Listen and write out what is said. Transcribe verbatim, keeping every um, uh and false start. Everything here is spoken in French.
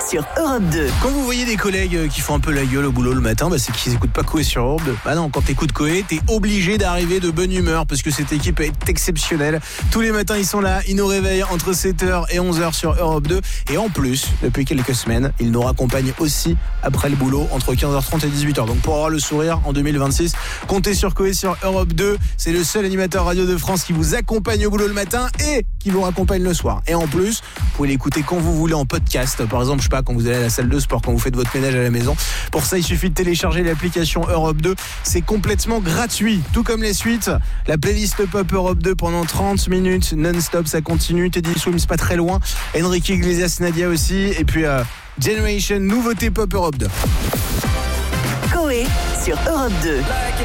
sur Europe deux. Quand vous voyez des collègues qui font un peu la gueule au boulot le matin, bah c'est qu'ils écoutent pas Coé sur Europe deux. Bah non, quand t'écoutes Coé, t'es obligé d'arriver de bonne humeur parce que cette équipe est exceptionnelle. Tous les matins, ils sont là, ils nous réveillent entre sept heures et onze heures sur Europe deux. Et en plus, depuis quelques semaines, ils nous raccompagnent aussi après le boulot entre quinze heures trente et dix-huit heures. Donc pour avoir le sourire en deux mille vingt-six, comptez sur Coé sur Europe deux. C'est le seul animateur radio de France qui vous accompagne au boulot le matin et qui vous raccompagne le soir. Et en plus, vous pouvez l'écouter quand vous voulez en podcast. Par exemple, je sais pas, quand vous allez à la salle de sport, quand vous faites votre ménage à la maison. Pour ça, il suffit de télécharger l'application Europe deux. C'est complètement gratuit. Tout comme les suites. La playlist Pop Europe deux pendant trente minutes non-stop, ça continue. Teddy Swims pas très loin. Enrique Iglesias, Nadia aussi. Et puis euh, Generation, nouveauté Pop Europe deux. Coé sur Europe deux.